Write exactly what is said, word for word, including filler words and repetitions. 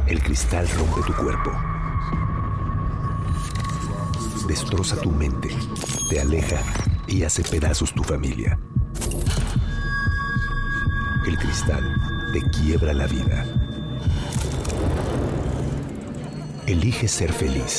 El cristal rompe tu cuerpo, destroza tu mente, te aleja y hace pedazos tu familia. El cristal te quiebra la vida. Elige ser feliz.